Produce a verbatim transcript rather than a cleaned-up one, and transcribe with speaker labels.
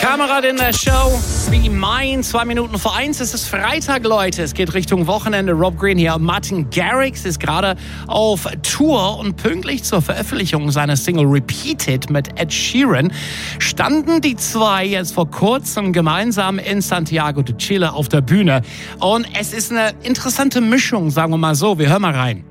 Speaker 1: Kamerad in der Show. Be Mine, zwei Minuten vor eins. Es ist Freitag, Leute. Es geht Richtung Wochenende. Rob Green hier. Martin Garrix ist gerade auf Tour und pünktlich zur Veröffentlichung seiner Single Repeated mit Ed Sheeran standen die zwei jetzt vor kurzem gemeinsam in Santiago de Chile auf der Bühne. Und es ist eine interessante Mischung, sagen wir mal so. Wir hören mal rein.